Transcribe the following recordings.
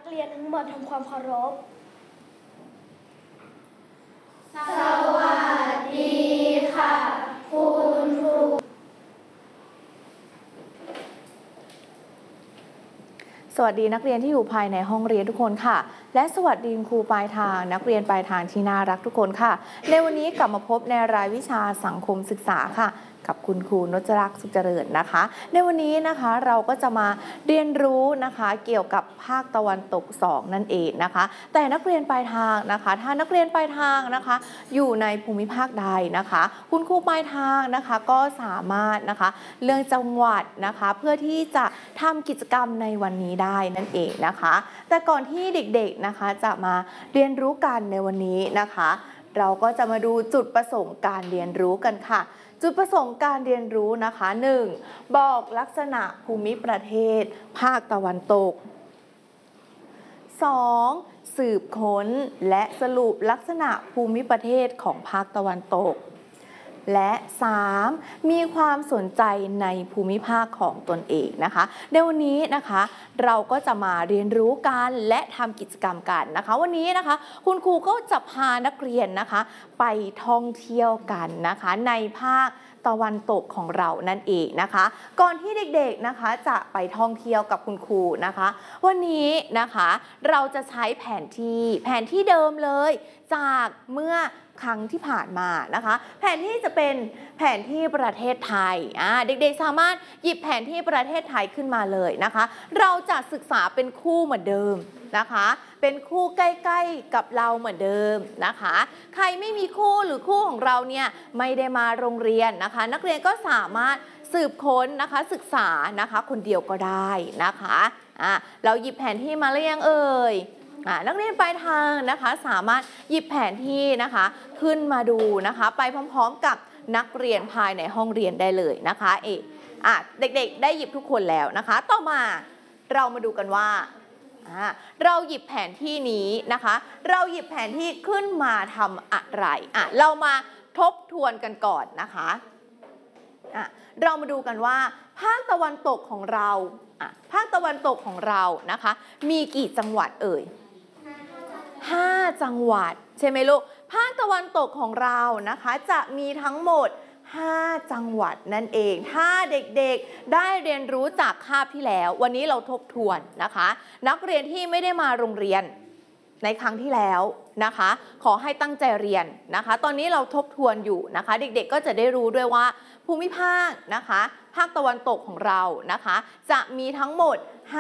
เรียนอนุบาลทำความเคารพสวัสดีค่ะคุณครูสวัสดีนักเรียนที่อยู่ภายในห้องเรียนทุกคนค่ะและสวัสดีครูปลายทางนักเรียนปลายทางที่น่ารักทุกคนค่ะในวันนี้กลับมาพบในรายวิชาสังคมศึกษาค่ะกับคุณครูนจรักษ์สุขเจริญนะคะในวันนี้นะคะเราก็จะมาเรียนรู้นะคะเกี่ยวกับภาคตะวันตก2นั่นเองนะคะแต่นักเรียนปลายทางนะคะถ้านักเรียนปลายทางนะคะอยู่ในภูมิภาคใดนะคะคุณครูปลายทางนะคะก็สามารถนะคะเลือกจังหวัดนะคะเพื่อที่จะทำกิจกรรมในวันนี้ได้นั่นเองนะคะแต่ก่อนที่เด็กๆนะคะจะมาเรียนรู้กันในวันนี้นะคะเราก็จะมาดูจุดประสงค์การเรียนรู้กันค่ะจุดประสงค์การเรียนรู้นะคะ 1. บอกลักษณะภูมิประเทศภาคตะวันตก 2. สืบค้นและสรุปลักษณะภูมิประเทศของภาคตะวันตกและ 3. มีความสนใจในภูมิภาคของตนเองนะคะในวันนี้นะคะเราก็จะมาเรียนรู้กันและทำกิจกรรมกันนะคะวันนี้นะคะคุณครูก็จะพานักเรียนนะคะไปท่องเที่ยวกันนะคะในภาคตะวันตกของเรานั่นเองนะคะก่อนที่เด็กๆนะคะจะไปท่องเที่ยวกับคุณครูนะคะวันนี้นะคะเราจะใช้แผนที่เดิมเลยจากเมื่อครั้งที่ผ่านมานะคะแผนที่จะเป็นแผนที่ประเทศไทยเด็กๆสามารถหยิบแผนที่ประเทศไทยขึ้นมาเลยนะคะเราจะศึกษาเป็นคู่เหมือนเดิมนะคะเป็นคู่ใกล้ๆกับเราเหมือนเดิมนะคะใครไม่มีคู่หรือคู่ของเราเนี่ยไม่ได้มาโรงเรียนนะคะนักเรียนก็สามารถสืบค้นนะคะศึกษานะคะคนเดียวก็ได้นะคะเราหยิบแผนที่มาหรือยังเอ่ยนักเรียนปลายทางนะคะสามารถหยิบแผนที่นะคะขึ้นมาดูนะคะไปพร้อมๆกับนักเรียนภายในห้องเรียนได้เลยนะคะเด็กๆได้หยิบทุกคนแล้วนะคะต่อมาเรามาดูกันว่าเราหยิบแผนที่นี้นะคะเราหยิบแผนที่ขึ้นมาทำอะไรเรามาทบทวนกันก่อนนะคะเรามาดูกันว่าภาคตะวันตกของเราภาคตะวันตกของเรานะคะมีกี่จังหวัดเอ่ย5 จังหวัดใช่ไหมลูกภาคตะวันตกของเรานะคะจะมีทั้งหมด5 จังหวัดนั่นเองถ้าเด็กๆได้เรียนรู้จากคาบที่แล้ววันนี้เราทบทวนนะคะนักเรียนที่ไม่ได้มาโรงเรียนในครั้งที่แล้วนะคะขอให้ตั้งใจเรียนนะคะตอนนี้เราทบทวนอยู่นะคะเด็กๆก็จะได้รู้ด้วยว่าภูมิภาคนะคะภาคตะวันตกของเรานะคะจะมีทั้งหมด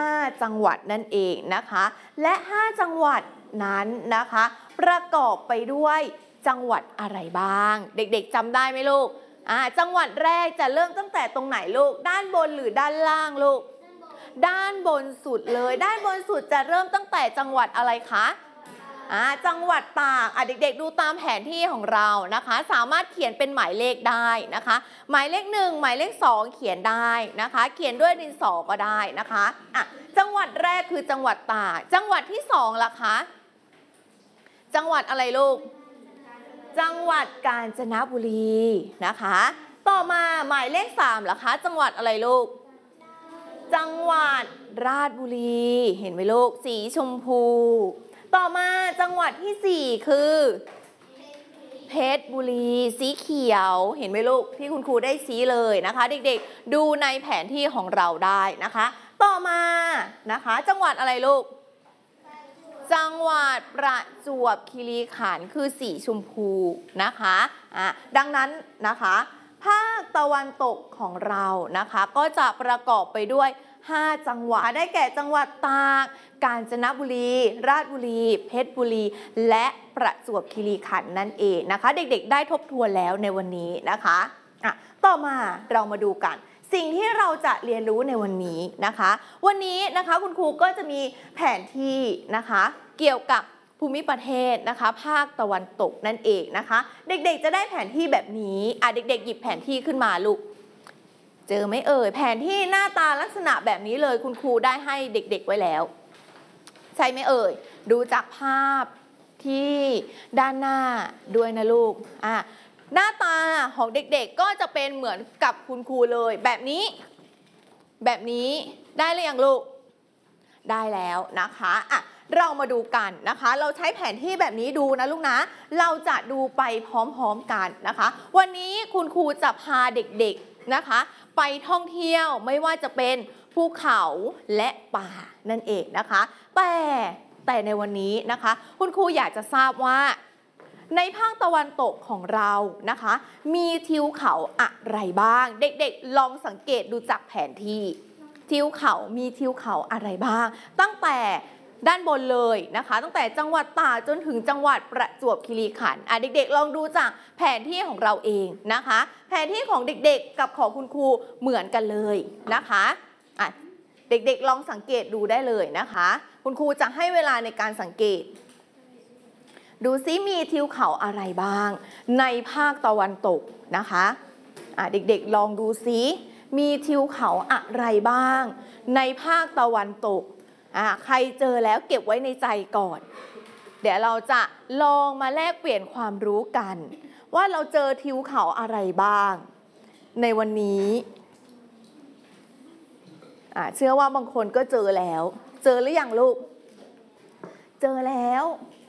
5 จังหวัดนั่นเองนะคะและ5 จังหวัดนั้นนะคะประกอบไปด้วยจังหวัดอะไรบ้างเด็กๆจำได้ไหมลูกจังหวัดแรกจะเริ่มตั้งแต่ตรงไหนลูกด้านบนหรือด้านล่างลูกด้านบนสุดเลยด้านบนสุดจะเริ่มตั้งแต่จังหวัดอะไรคะจังหวัดตากเด็กๆดูตามแผนที่ของเรานะคะสามารถเขียนเป็นหมายเลขได้นะคะหมายเลข1หมายเลข2เขียนได้นะคะเขียนด้วยดินสอก็ได้นะคะจังหวัดแรกคือจังหวัดตากจังหวัดที่2ล่ะคะจังหวัดอะไรลูกจังหวัดกาญจนบุรีนะคะต่อมาหมายเลข3ล่ะคะจังหวัดอะไรลูกจังหวัดราชบุรีเห็นไหมลูกสีชมพูต่อมาจังหวัดที่4คือเพชรบุรีสีเขียวเห็นไหมลูกที่คุณครูได้ชี้เลยนะคะเด็กๆดูในแผนที่ของเราได้นะคะต่อมานะคะจังหวัดอะไรลูกจังหวัดประจวบคีรีขันธ์คือสีชมพูนะคะดังนั้นนะคะภาคตะวันตกของเรานะคะก็จะประกอบไปด้วย5 จังหวัดได้แก่จังหวัดตากกาญจนบุรีราชบุรีเพชรบุรีและประจวบคีรีขันธ์นั่นเองนะคะเด็กๆได้ทบทวนแล้วในวันนี้นะคะต่อมาเรามาดูกันสิ่งที่เราจะเรียนรู้ในวันนี้นะคะวันนี้นะคะคุณครูก็จะมีแผนที่นะคะเกี่ยวกับภูมิประเทศนะคะภาคตะวันตกนั่นเองนะคะเด็กๆจะได้แผนที่แบบนี้เด็กๆหยิบแผนที่ขึ้นมาลูกเจอไหมเอ่ยแผนที่หน้าตาลักษณะแบบนี้เลยคุณครูได้ให้เด็กๆไว้แล้วใช่ไหมเอ่ยดูจากภาพที่ด้านหน้าด้วยนะลูกหน้าตาของเด็กๆก็จะเป็นเหมือนกับคุณครูเลยแบบนี้ได้หรือยังลูกได้แล้วนะคะเรามาดูกันนะคะเราใช้แผนที่แบบนี้ดูนะลูกนะเราจะดูไปพร้อมๆกันนะคะวันนี้คุณครูจะพาเด็กๆนะคะไปท่องเที่ยวไม่ว่าจะเป็นภูเขาและป่านั่นเองนะคะแต่ในวันนี้นะคะคุณครูอยากจะทราบว่าในภาคตะวันตกของเรานะคะมีทิวเขาอะไรบ้างเด็กๆลองสังเกตดูจากแผนที่ทิวเขามีทิวเขาอะไรบ้างตั้งแต่ด้านบนเลยนะคะตั้งแต่จังหวัดตากจนถึงจังหวัดประจวบคีรีขันธ์เด็กๆลองดูจากแผนที่ของเราเองนะคะแผนที่ของเด็กๆกับของคุณครูเหมือนกันเลยนะคะเด็กๆลองสังเกตดูได้เลยนะคะคุณครูจะให้เวลาในการสังเกตดูซิมีทิวเขาอะไรบ้างในภาคตะวันตกนะคะเด็กๆลองดูซิมีทิวเขาอะไรบ้างในภาคตะวันตกใครเจอแล้วเก็บไว้ในใจก่อนเดี๋ยวเราจะลองมาแลกเปลี่ยนความรู้กันว่าเราเจอทิวเขาอะไรบ้างในวันนี้เชื่อว่าบางคนก็เจอแล้วเจอหรือยังลูกเจอแล้ว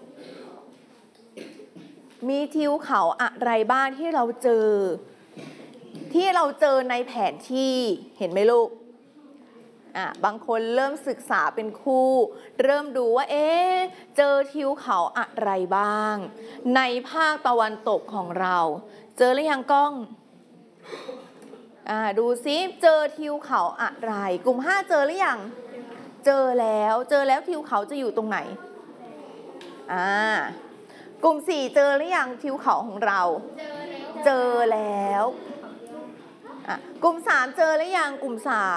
มีทิวเขาอะไรบ้างที่เราเจอในแผนที่เห็นไหมลูกบางคนเริ่มศึกษาเป็นคู่เริ่มดูว่าเจอทิวเขาอะไรบ้างในภาคตะวันตกของเราเจอหรือยังกล้องดูซิเจอทิวเขาอะไรกลุ่ม5เจอหรือยังเจอแล้วทิวเขาจะอยู่ตรงไหนกลุ่ม4เจอหรือยังทิวเขาของเราเจอแล้วกลุ่ม3เจอหรือยังกลุ่ม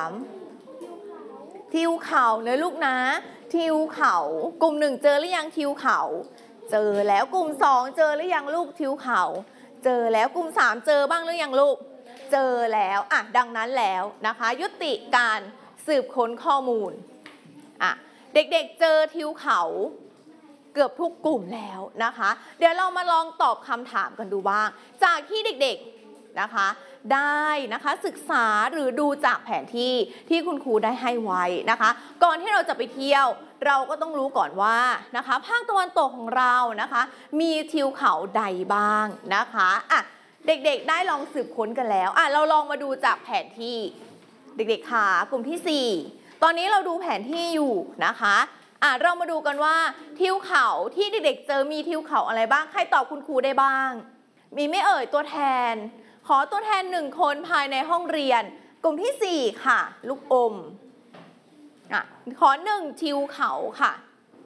3ทิวเขานะลูกนะทิวเขากลุ่ม1เจอหรือยังทิวเขาเจอแล้วกลุ่ม2เจอหรือยังลูกทิวเขาเจอแล้วกลุ่ม3เจอบ้างหรือยังลูกเจอแล้วดังนั้นแล้วนะคะยุติการสืบค้นข้อมูลเด็กๆเจอทิวเขาเกือบทุกกลุ่มแล้วนะคะเดี๋ยวเรามาลองตอบคำถามกันดูบ้างจากที่เด็กๆนะคะได้นะคะศึกษาหรือดูจากแผนที่ที่คุณครูได้ให้ไว้นะคะก่อนที่เราจะไปเที่ยวเราก็ต้องรู้ก่อนว่านะคะภาคตะวันตกของเรานะคะมีทิวเขาใดบ้างนะคะเด็กๆได้ลองสืบค้นกันแล้วเราลองมาดูจากแผนที่เด็กๆค่ะกลุ่มที่4ตอนนี้เราดูแผนที่อยู่นะคะเรามาดูกันว่าทิวเขาที่เด็กๆเจอมีทิวเขาอะไรบ้างใครตอบคุณครูได้บ้างมีไม่เอ่ยตัวแทนขอตัวแทน1คนภายในห้องเรียนกลุ่มที่4ค่ะลูกอมขอ1ทิวเขาค่ะ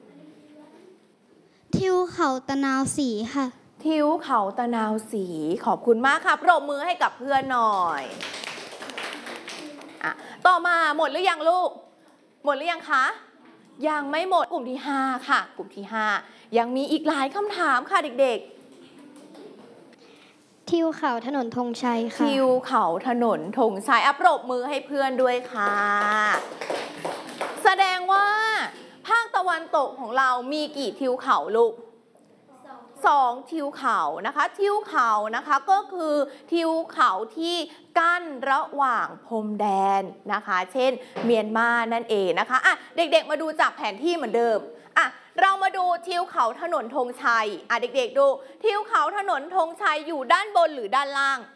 ทิวเขาตะนาวศรีค่ะทิวเขาตะนาวศรีขอบคุณมากค่ะปรบมือให้กับเพื่อนหน่อยต่อมาหมดหรือยังลูกหมดหรือยังคะยังไม่หมดกลุ่มที่5ค่ะกลุ่มที่5ยังมีอีกหลายคำถามค่ะเด็กๆทิวเขาถนนธงชัยค่ะทิวเขาถนนธงชัยปรบมือให้เพื่อนด้วยค่ะแสดงว่าภาคตะวันตกของเรามีกี่ทิวเขาลูก2ทิวเขานะคะทิวเขานะคะก็คือทิวเขาที่กั้นระหว่างพรมแดนนะคะเช่นเมียนมานั่นเองนะคะเด็กๆมาดูจากแผนที่เหมือนเดิมเรามาดูทิวเขาถนนธงชัยเด็กๆดูทิวเขาถนนธงชัยอยู่ด้านบนหรือด้านล่าง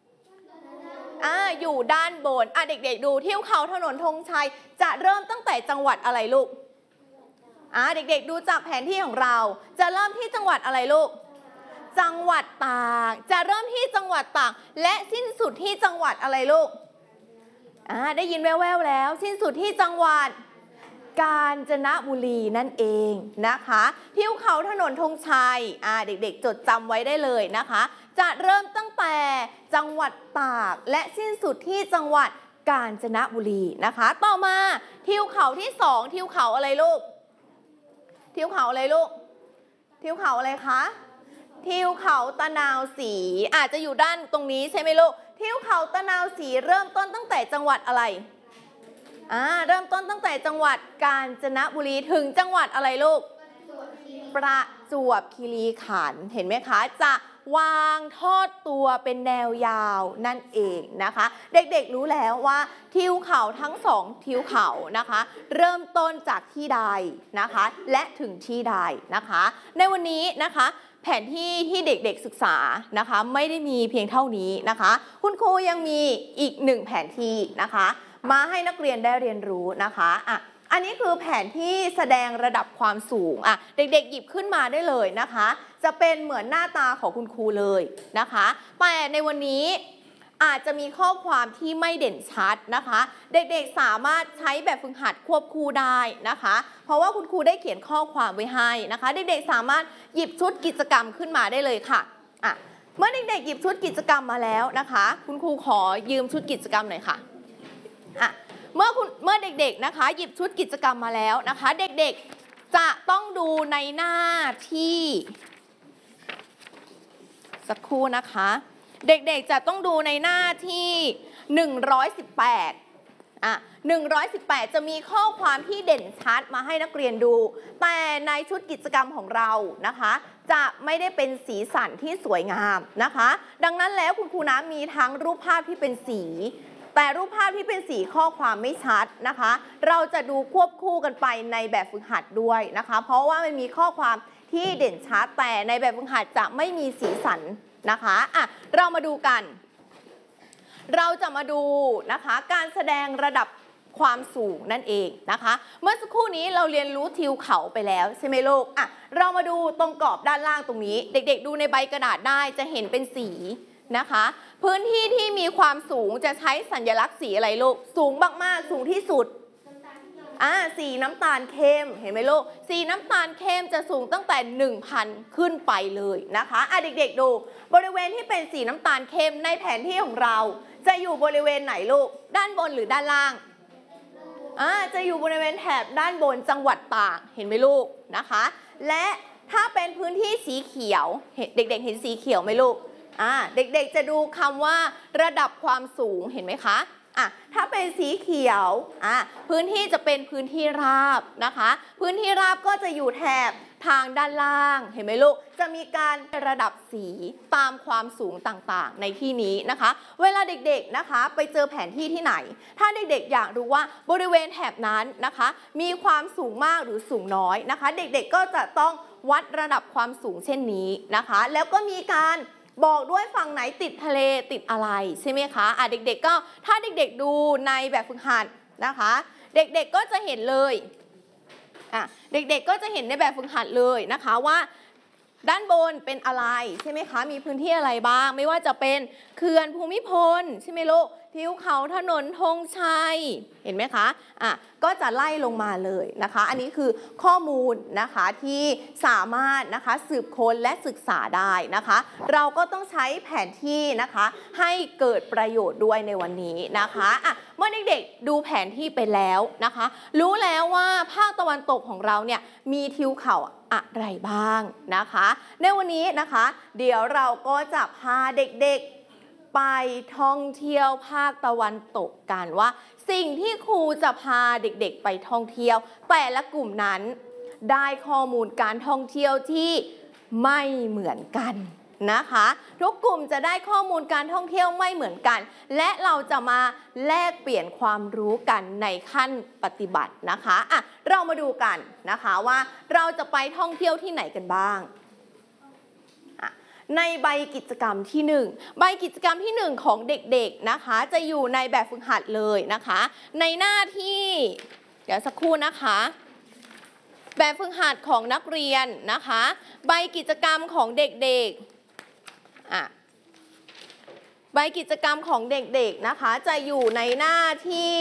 อยู่ด้านบนเด็กๆดูทิวเขาถนนธงชัยจะเริ่มตั้งแต่จังหวัดอะไรลูกเด็กๆดูจากแผนที่ของเราจะเริ่มที่จังหวัดอะไรลูกจังหวัดตากจะเริ่มที่จังหวัดตากและสิ้นสุดที่จังหวัดอะไรลูกได้ยินแว่วๆแล้วสิ้นสุดที่จังหวัดกาญจนบุรีนั่นเองนะคะทิวเขาถนนธงชัยเด็กๆจดจำไว้ได้เลยนะคะจะเริ่มตั้งแต่จังหวัดตากและสิ้นสุดที่จังหวัดกาญจนบุรีนะคะต่อมาทิวเขาที่2ทิวเขาอะไรลูกทิวเขาอะไรลูกทิวเขาอะไรคะทิวเขาตะนาวศรีอาจจะอยู่ด้านตรงนี้ใช่ไหมลูกทิวเขาตะนาวศรีเริ่มต้นตั้งแต่จังหวัดอะไรเริ่มต้นตั้งแต่จังหวัดกาญจนบุรีถึงจังหวัดอะไรลูกประจวบคีรีขันธ์เห็นไหมคะจะวางทอดตัวเป็นแนวยาวนั่นเองนะคะ เด็กๆรู้แล้วว่าทิวเขาทั้งสองทิวเขานะคะเริ่มต้นจากที่ใดนะคะและถึงที่ใดนะคะในวันนี้นะคะแผนที่ที่เด็กๆศึกษานะคะไม่ได้มีเพียงเท่านี้นะคะคุณครูยังมีอีก1แผนที่นะคะมาให้นักเรียนได้เรียนรู้นะคะอันนี้คือแผนที่แสดงระดับความสูงเด็กๆหยิบขึ้นมาได้เลยนะคะจะเป็นเหมือนหน้าตาของคุณครูเลยนะคะแต่ในวันนี้อาจจะมีข้อความที่ไม่เด่นชัดนะคะเด็กๆสามารถใช้แบบฝึกหัดควบคู่ได้นะคะเพราะว่าคุณครูได้เขียนข้อความไว้ให้นะคะเด็กๆสามารถหยิบชุดกิจกรรมขึ้นมาได้เลยค่ะเมื่อเด็กๆหยิบชุดกิจกรรมมาแล้วนะคะคุณครูขอยืมชุดกิจกรรมหน่อยค่ะเมื่อเด็กๆนะคะหยิบชุดกิจกรรมมาแล้วนะคะเด็กๆจะต้องดูในหน้าที่สักครู่นะคะเด็กๆจะต้องดูในหน้าที่118จะมีข้อความที่เด่นชัดมาให้นักเรียนดูแต่ในชุดกิจกรรมของเรานะคะจะไม่ได้เป็นสีสันที่สวยงามนะคะดังนั้นแล้วคุณครูน้ำมีทั้งรูปภาพที่เป็นสีแต่รูปภาพที่เป็นสีข้อความไม่ชัดนะคะเราจะดูควบคู่กันไปในแบบฝึกหัดด้วยนะคะเพราะว่ามันมีข้อความที่เด่นชัดแต่ในแบบฝึกหัดจะไม่มีสีสันนะคะเรามาดูกันเราจะมาดูนะคะการแสดงระดับความสูงนั่นเองนะคะเมื่อสักครู่นี้เราเรียนรู้ทิวเขาไปแล้วใช่ไหมลูกเรามาดูตรงกรอบด้านล่างตรงนี้เด็กๆดูในใบกระดาษได้จะเห็นเป็นสีนะคะพื้นที่ที่มีความสูงจะใช้สัญลักษณ์สีอะไรลูกสูงมากๆสูงที่สุดสีน้ำตาลเข้มเห็นไหมลูกสีน้ำตาลเข้มจะสูงตั้งแต่ 1,000 ขึ้นไปเลยนะคะเด็กๆดูบริเวณที่เป็นสีน้ำตาลเข้มในแผนที่ของเราจะอยู่บริเวณไหนลูกด้านบนหรือด้านล่างจะอยู่บริเวณแถบด้านบนจังหวัดตากเห็นไหมลูกนะคะและถ้าเป็นพื้นที่สีเขียวเด็กๆเห็นสีเขียวไหมลูกเด็กๆจะดูคำว่าระดับความสูงเห็นไหมคะถ้าเป็นสีเขียวพื้นที่จะเป็นพื้นที่ราบนะคะพื้นที่ราบก็จะอยู่แถบทางด้านล่างเห็นไหมลูกจะมีการระดับสีตามความสูงต่างๆในที่นี้นะคะเวลาเด็กๆนะคะไปเจอแผนที่ที่ไหนถ้าเด็กๆอยากรู้ว่าบริเวณแถบนั้นนะคะมีความสูงมากหรือสูงน้อยนะคะเด็กๆก็จะต้องวัดระดับความสูงเช่นนี้นะคะแล้วก็มีการบอกด้วยฝั่งไหนติดทะเลติดอะไรใช่ไหมคะเด็กๆก็ถ้าเด็กๆดูในแบบฝึกหัดนะคะเด็กๆก็จะเห็นเลยเด็กๆก็จะเห็นในแบบฝึกหัดเลยนะคะว่าด้านบนเป็นอะไรใช่ไหมคะมีพื้นที่อะไรบ้างไม่ว่าจะเป็นเขื่อนภูมิพลใช่ไหมลูกทิวเขาถนนธงชัยเห็นไหมคะก็จะไล่ลงมาเลยนะคะอันนี้คือข้อมูลนะคะที่สามารถนะคะสืบค้นและศึกษาได้นะคะเราก็ต้องใช้แผนที่นะคะให้เกิดประโยชน์ด้วยในวันนี้นะคะเมื่อเด็กๆดูแผนที่ไปแล้วนะคะรู้แล้วว่าภาคตะวันตกของเราเนี่ยมีทิวเขาอะไรบ้างนะคะในวันนี้นะคะเดี๋ยวเราก็จะพาเด็กๆไปท่องเที่ยวภาคตะวันตกกันว่าสิ่งที่ครูจะพาเด็กๆไปท่องเที่ยวแต่ละกลุ่มนั้นได้ข้อมูลการท่องเที่ยวที่ไม่เหมือนกันนะคะทุกกลุ่มจะได้ข้อมูลการท่องเที่ยวไม่เหมือนกันและเราจะมาแลกเปลี่ยนความรู้กันในขั้นปฏิบัตินะคะเรามาดูกันนะคะว่าเราจะไปท่องเที่ยวที่ไหนกันบ้างในใบกิจกรรมที่1ใบกิจกรรมที่1ของเด็กๆนะคะจะอยู่ในแบบฝึกหัดเลยนะคะในหน้าที่เดี๋ยวสักครู่นะคะแบบฝึกหัดของนักเรียนนะคะใบกิจกรรมของเด็กๆใบกิจกรรมของเด็กๆนะคะจะอยู่ในหน้าที่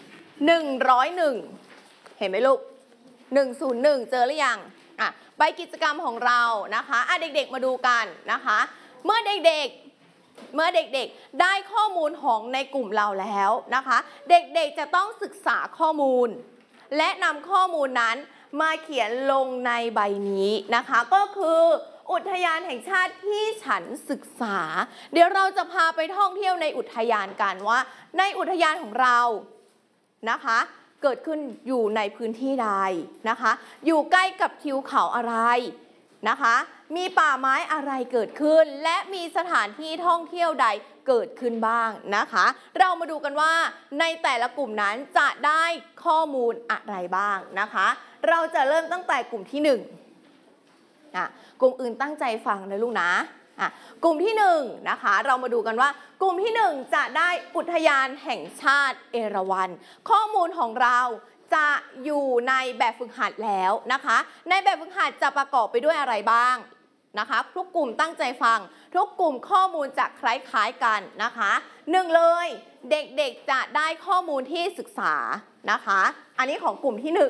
101เห็นไหมลูก101เจอหรือยังใบกิจกรรมของเรานะคะเด็กๆมาดูกันนะคะเมื่อเด็กๆได้ข้อมูลของในกลุ่มเราแล้วนะคะเด็กๆจะต้องศึกษาข้อมูลและนำข้อมูลนั้นมาเขียนลงในใบนี้นะคะก็คืออุทยานแห่งชาติที่ฉันศึกษาเดี๋ยวเราจะพาไปท่องเที่ยวในอุทยานกันว่าในอุทยานของเรานะคะเกิดขึ้นอยู่ในพื้นที่ใดนะคะอยู่ใกล้กับทิวเขาอะไรนะคะมีป่าไม้อะไรเกิดขึ้นและมีสถานที่ท่องเที่ยวใดเกิดขึ้นบ้างนะคะเรามาดูกันว่าในแต่ละกลุ่มนั้นจะได้ข้อมูลอะไรบ้างนะคะเราจะเริ่มตั้งแต่กลุ่มที่1กลุ่มอื่นตั้งใจฟังนะลูกนะกลุ่มที่1นะคะเรามาดูกันว่ากลุ่มที่1จะได้อุทยานแห่งชาติเอราวัณข้อมูลของเราจะอยู่ในแบบฝึกหัดแล้วนะคะในแบบฝึกหัดจะประกอบไปด้วยอะไรบ้างนะคะทุกกลุ่มตั้งใจฟังทุกกลุ่มข้อมูลจะคล้ายๆกันนะคะ1เลยเด็กๆจะได้ข้อมูลที่ศึกษานะคะอันนี้ของกลุ่มที่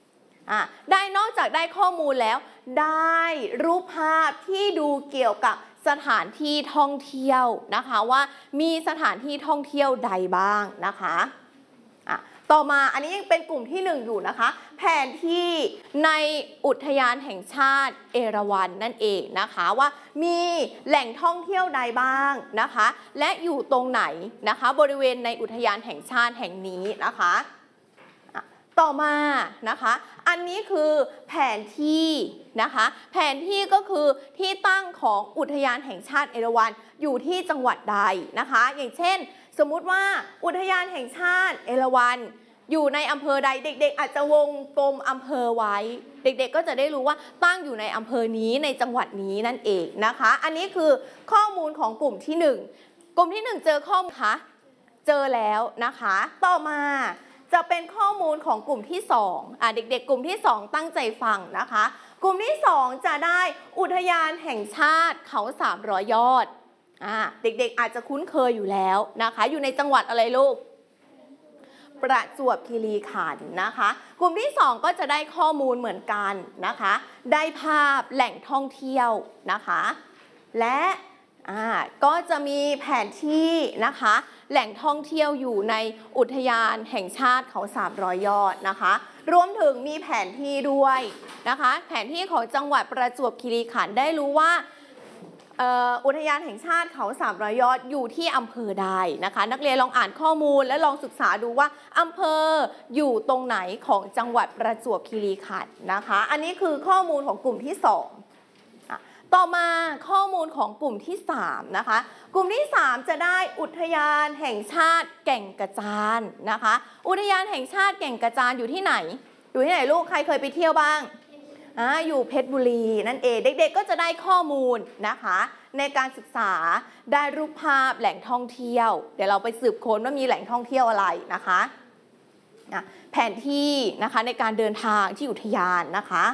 1ได้นอกจากได้ข้อมูลแล้วได้รูปภาพที่ดูเกี่ยวกับสถานที่ท่องเที่ยวนะคะว่ามีสถานที่ท่องเที่ยวใดบ้างนะคะต่อมาอันนี้ยังเป็นกลุ่มที่1อยู่นะคะแผนที่ในอุทยานแห่งชาติเอราวัณนั่นเองนะคะว่ามีแหล่งท่องเที่ยวใดบ้างนะคะและอยู่ตรงไหนนะคะบริเวณในอุทยานแห่งชาติแห่งนี้นะคะต่อมานะคะอันนี้คือแผนที่นะคะแผนที่ก็คือที่ตั้งของอุทยานแห่งชาติเอราวัณอยู่ที่จังหวัดใดนะคะอย่างเช่นสมมุติว่าอุทยานแห่งชาติเอราวัณอยู่ในอำเภอใดเด็กๆอาจจะวงกลมอำเภอไว้เด็กๆก็จะได้รู้ว่าตั้งอยู่ในอำเภอนี้ในจังหวัดนี้นั่นเองนะคะอันนี้คือข้อมูลของกลุ่มที่1กลุ่มที่1เจอข้อมูลคะเจอแล้วนะคะต่อมาจะเป็นข้อมูลของกลุ่มที่2เด็กๆกลุ่มที่2ตั้งใจฟังนะคะกลุ่มที่2จะได้อุทยานแห่งชาติเขา300 ยอดเด็กๆอาจจะคุ้นเคยอยู่แล้วนะคะอยู่ในจังหวัดอะไรลูกประจวบคีรีขันธ์นะคะกลุ่มที่2ก็จะได้ข้อมูลเหมือนกันนะคะได้ภาพแหล่งท่องเที่ยวนะคะและก็จะมีแผนที่นะคะแหล่งท่องเที่ยวอยู่ในอุทยานแห่งชาติเขา300 ยอดนะคะรวมถึงมีแผนที่ด้วยนะคะแผนที่ของจังหวัดประจวบคีรีขันธ์ได้รู้ว่าอุทยานแห่งชาติเขา300 ยอดอยู่ที่อำเภอใดนะคะนักเรียนลองอ่านข้อมูลและลองศึกษาดูว่าอำเภออยู่ตรงไหนของจังหวัดประจวบคีรีขันธ์นะคะอันนี้คือข้อมูลของกลุ่มที่2ต่อมาข้อมูลของกลุ่มที่3นะคะกลุ่มที่3จะได้อุทยานแห่งชาติแก่งกระจานนะคะอุทยานแห่งชาติแก่งกระจานอยู่ที่ไหนลูกใครเคยไปเที่ยวบ้างอยู่เพชรบุรีนั่นเองเด็กๆก็จะได้ข้อมูลนะคะในการศึกษาได้รูปภาพแหล่งท่องเที่ยวเดี๋ยวเราไปสืบค้นว่ามีแหล่งท่องเที่ยวอะไรนะคะแผนที่นะคะในการเดินทางที่อุทยานนะคะ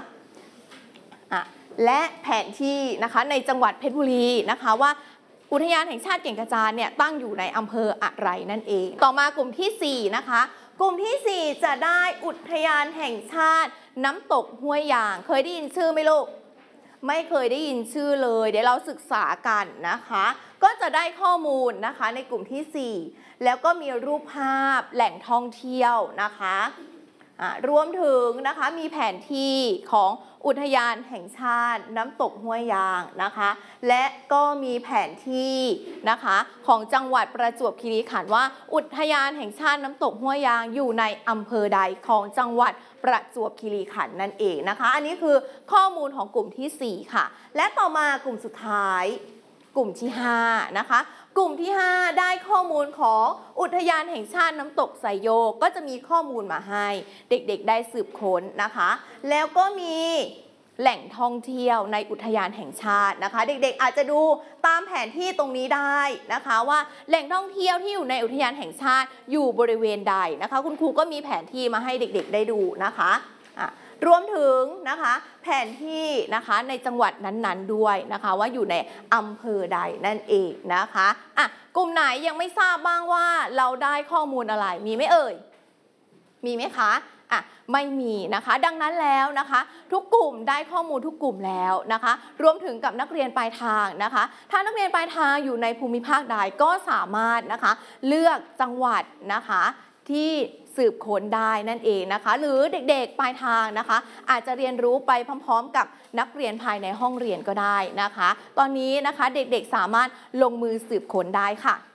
และแผนที่นะคะในจังหวัดเพชรบุรีนะคะว่าอุทยานแห่งชาติแก่งกระจานเนี่ยตั้งอยู่ในอำเภออะไรนั่นเองต่อมากลุ่มที่4นะคะกลุ่มที่4จะได้อุทยานแห่งชาติน้ำตกห้วยยางเคยได้ยินชื่อไหมลูกไม่เคยได้ยินชื่อเลยเดี๋ยวเราศึกษากันนะคะก็จะได้ข้อมูลนะคะในกลุ่มที่4แล้วก็มีรูปภาพแหล่งท่องเที่ยวนะคะรวมถึงนะคะมีแผนที่ของอุทยานแห่งชาติน้ำตกห้วยยางนะคะและก็มีแผนที่นะคะของจังหวัดประจวบคีรีขันธ์ว่าอุทยานแห่งชาติน้ำตกห้วยยางอยู่ในอำเภอใดของจังหวัดประจวบคีรีขันธ์นั่นเองนะคะอันนี้คือข้อมูลของกลุ่มที่4ค่ะและต่อมากลุ่มสุดท้ายกลุ่มที่5นะคะกลุ่มที่5ได้ข้อมูลของอุทยานแห่งชาติน้ำตกไซโยกก็จะมีข้อมูลมาให้เด็กๆได้สืบค้นนะคะแล้วก็มีแหล่งท่องเที่ยวในอุทยานแห่งชาตินะคะเด็กๆอาจจะดูตามแผนที่ตรงนี้ได้นะคะว่าแหล่งท่องเที่ยวที่อยู่ในอุทยานแห่งชาติอยู่บริเวณใดนะคะคุณครูก็มีแผนที่มาให้เด็กๆได้ดูนะคะรวมถึงนะคะแผนที่นะคะในจังหวัดนั้นๆด้วยนะคะว่าอยู่ในอำเภอใดนั่นเองนะคะกลุ่มไหนยังไม่ทราบบ้างว่าเราได้ข้อมูลอะไรมีไหมเอ่ยมีไหมคะไม่มีนะคะดังนั้นแล้วนะคะทุกกลุ่มได้ข้อมูลทุกกลุ่มแล้วนะคะรวมถึงกับนักเรียนปลายทางนะคะถ้านักเรียนปลายทางอยู่ในภูมิภาคใดก็สามารถนะคะเลือกจังหวัดนะคะที่สืบค้นได้นั่นเองนะคะหรือเด็กๆปลายทางนะคะอาจจะเรียนรู้ไปพร้อมๆกับนักเรียนภายในห้องเรียนก็ได้นะคะตอนนี้นะคะเด็กๆสามารถลงมือสืบค้นได้ค่ะ